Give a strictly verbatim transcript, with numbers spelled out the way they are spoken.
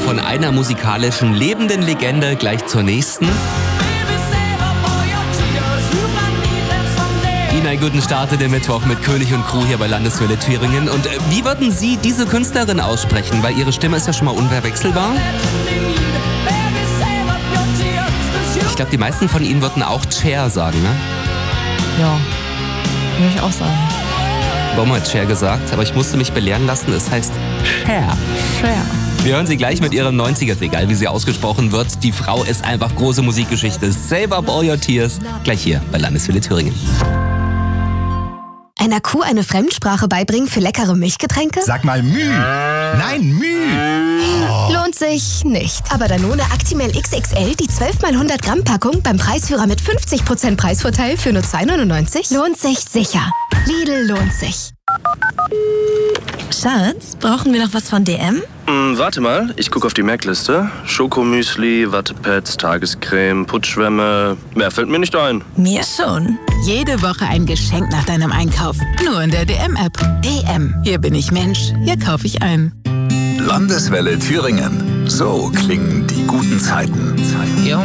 von einer musikalischen lebenden Legende gleich zur nächsten. Ihnen einen guten Start in den Mittwoch mit König und Crew hier bei Landeswelle Thüringen. Und wie würden Sie diese Künstlerin aussprechen? Weil Ihre Stimme ist ja schon mal unverwechselbar. Ich glaube, die meisten von Ihnen würden auch Cher sagen, ne? Ja, würde ich auch sagen. Warum hat Cher gesagt? Aber ich musste mich belehren lassen, es heißt Cher. Cher. Wir hören sie gleich mit ihrem neunziger, egal wie sie ausgesprochen wird. Die Frau ist einfach große Musikgeschichte. Save up all your tears. Gleich hier bei Landeswelle Thüringen. Einer Kuh eine Fremdsprache beibringen für leckere Milchgetränke? Sag mal Müh. Nein, Müh. Oh. Lohnt sich nicht. Aber Danone Actimel X X L, die zwölf mal hundert Gramm Packung beim Preisführer mit fünfzig Prozent Preisvorteil für nur zwei neunundneunzig, lohnt sich sicher. Lidl lohnt sich. Schatz, brauchen wir noch was von D M? Hm, warte mal, ich gucke auf die Merkliste. Schokomüsli, Wattepads, Tagescreme, Putzschwämme. Mehr fällt mir nicht ein. Mir schon. Jede Woche ein Geschenk nach deinem Einkauf. Nur in der D M-App. D M. Hier bin ich Mensch. Hier kaufe ich ein. Landeswelle Thüringen. So klingen die guten Zeiten. Yo,